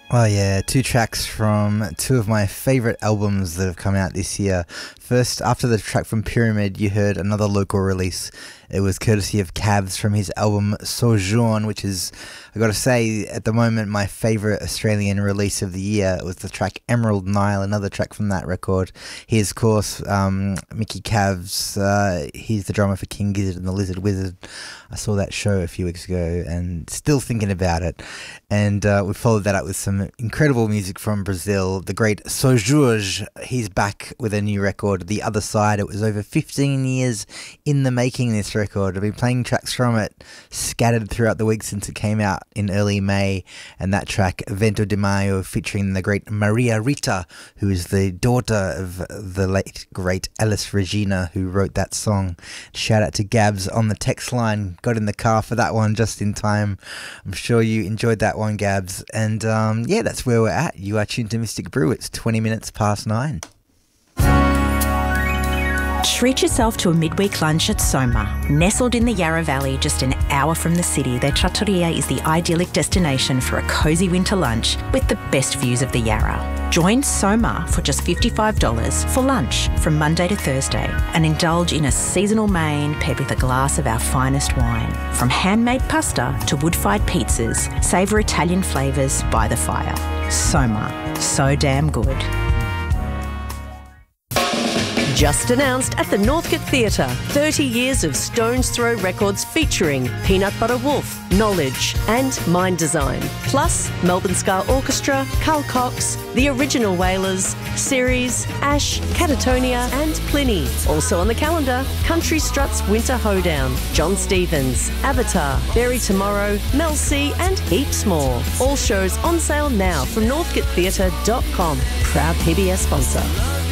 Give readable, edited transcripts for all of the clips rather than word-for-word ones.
Oh yeah, two tracks from two of my favourite albums that have come out this year. First, after the track from Pyramid, you heard another local release. It was courtesy of Cavs from his album Sojourn, which is, I gotta say, at the moment, my favourite Australian release of the year. It was the track Emerald Nile, another track from that record. He is, of course, Mickey Cavs. He's the drummer for King Gizzard and the Lizard Wizard. I saw that show a few weeks ago and still thinking about it. And we followed that up with some incredible music from Brazil. The great Sojurj, he's back with a new record, The Other Side. It was over 15 years in the making, this record. I've been playing tracks from it scattered throughout the week since it came out in early May. And that track, Vento de Mayo, featuring the great Maria Rita, who is the daughter of the late, great Elis Regina, who wrote that song. Shout out to Gabs on the text line. Got in the car for that one just in time. I'm sure you enjoyed that one, Gabs. And yeah, that's where we're at. You are tuned to Mystic Brew. It's 20 minutes past 9. Treat yourself to a midweek lunch at Soma. Nestled in the Yarra Valley, just an hour from the city, their trattoria is the idyllic destination for a cosy winter lunch with the best views of the Yarra. Join Soma for just $55 for lunch from Monday to Thursday and indulge in a seasonal main paired with a glass of our finest wine. From handmade pasta to wood-fired pizzas, savour Italian flavours by the fire. Soma, so damn good. Just announced at the Northcote Theatre, 30 years of Stone's Throw records featuring Peanut Butter Wolf, Knowledge and Mind Design. Plus Melbourne Ska Orchestra, Carl Cox, The Original Wailers, Ceres, Ash, Catatonia and Pliny. Also on the calendar, Country Struts Winter Hoedown, John Stevens, Avatar, Bury Tomorrow, Mel C and heaps more. All shows on sale now from northcotetheatre.com. Proud PBS sponsor.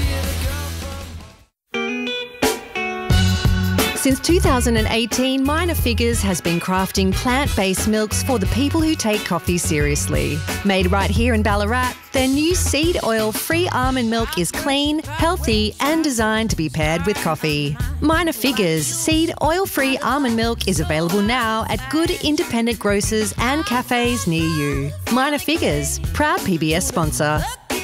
Since 2018, Minor Figures has been crafting plant-based milks for the people who take coffee seriously. Made right here in Ballarat, their new seed oil-free almond milk is clean, healthy and designed to be paired with coffee. Minor Figures seed oil-free almond milk is available now at good independent grocers and cafes near you. Minor Figures, proud PBS sponsor.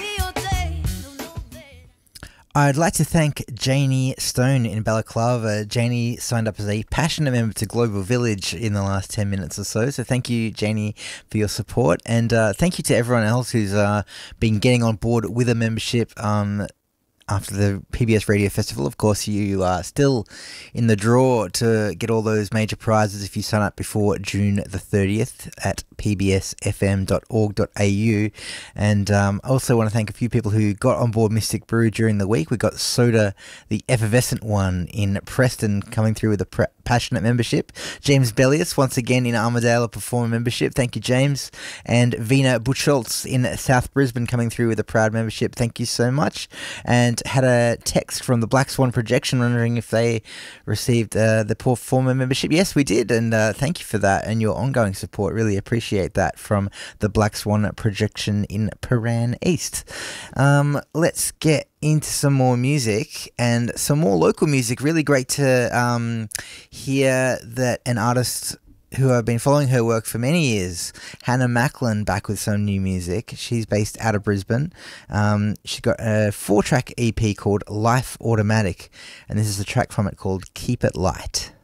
I'd like to thank Janie Stone in Balaclava. Janie signed up as a passionate member to Global Village in the last 10 minutes or so. So thank you, Janie, for your support. And thank you to everyone else who's been getting on board with a membership after the PBS Radio Festival. Of course, you are still in the draw to get all those major prizes if you sign up before June the 30th at pbsfm.org.au. And I also want to thank a few people who got on board Mystic Brew during the week. We got Soda, the effervescent one in Preston, coming through with a passionate membership. James Bellius, once again in Armidale, a performer membership. Thank you, James. And Vina Butschultz in South Brisbane, coming through with a proud membership. Thank you so much. And had a text from the Black Swan Projection wondering if they received the performer membership. Yes, we did, and thank you for that and your ongoing support. Really appreciate that from the Black Swan Projection in Paran East. Let's get into some more music and some more local music. Really great to hear that an artist who I've been following her work for many years, Hannah Macklin, back with some new music. She's based out of Brisbane. She's got a 4-track EP called Life Automatic, and this is a track from it called Keep It Light.